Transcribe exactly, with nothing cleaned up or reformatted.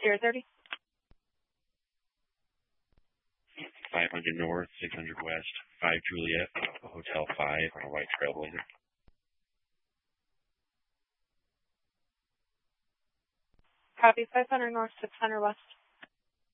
Sierra thirty. five hundred North, six hundred West, five Juliet, Hotel five on a white Trailblazer. Copy, five hundred North, six hundred West.